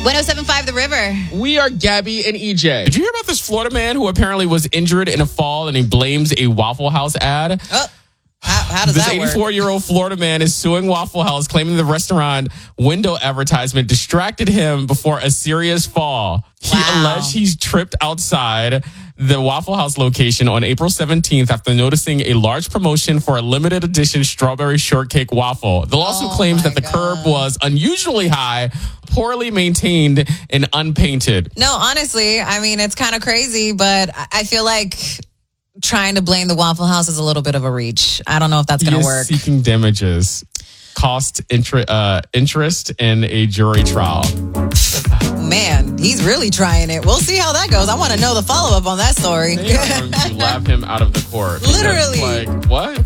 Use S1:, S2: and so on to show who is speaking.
S1: 107.5 The River.
S2: We are Gabby and EJ. Did you hear about this Florida man who apparently was injured in a fall and he blames a Waffle House ad?
S1: How does that work?
S2: This 84-year-old Florida man is suing Waffle House, claiming the restaurant window advertisement distracted him before a serious fall. He alleged he's tripped outside the Waffle House location on April 17th after noticing a large promotion for a limited edition strawberry shortcake waffle. The lawsuit claims that the curb was unusually high, poorly maintained, and unpainted.
S1: No, honestly, I mean, it's kind of crazy, but I feel like trying to blame the Waffle House is a little bit of a reach. I don't know if that's going to work.
S2: Seeking damages, cost interest in a jury trial.
S1: Man, he's really trying it. We'll see how that goes. I want to know the follow-up on that story.
S2: They are going to laugh him out of the court.
S1: Literally.
S2: Like, what?